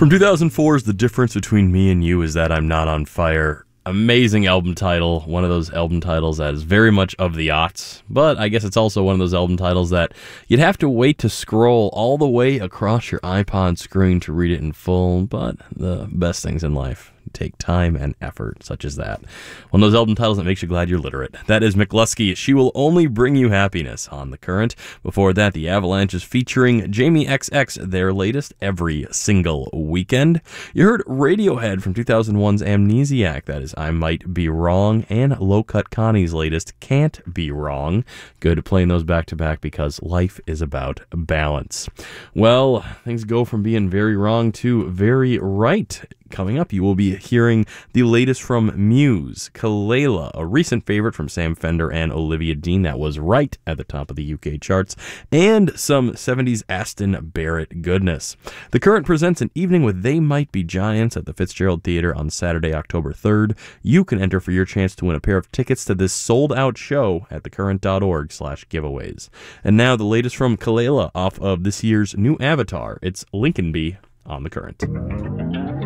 From 2004's The Difference Between Me and You Is That I'm Not on Fire. Amazing album title, one of those album titles that is very much of the aughts, but I guess it's also one of those album titles that you'd have to wait to scroll all the way across your iPod screen to read it in full, but the best things in life take time and effort, such as that. One of those album titles that makes you glad you're literate. That is McLusky, She Will Only Bring You Happiness on The Current. Before that, The Avalanches featuring Jamie XX, their latest Every Single Weekend. You heard Radiohead from 2001's Amnesiac, that is I Might Be Wrong, and Low Cut Connie's latest Can't Be Wrong. Good playing those back to back because life is about balance. Well, things go from being very wrong to very right. Coming up, you will be hearing the latest from Muse, Kalela, a recent favorite from Sam Fender and Olivia Dean that was right at the top of the UK charts, and some 70s Aston Barrett goodness. The Current presents an evening with They Might Be Giants at the Fitzgerald Theater on Saturday, October 3rd. You can enter for your chance to win a pair of tickets to this sold-out show at thecurrent.org/giveaways. And now the latest from Kalela off of this year's new Avatar. It's Lincoln Bee on The Current.